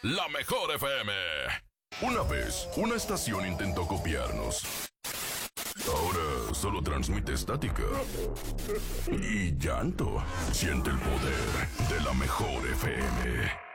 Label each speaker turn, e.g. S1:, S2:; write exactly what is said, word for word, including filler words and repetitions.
S1: la mejor F M. Una vez, una estación intentó copiarnos. Ahora solo transmite estática y llanto. Siente el poder de la mejor F M.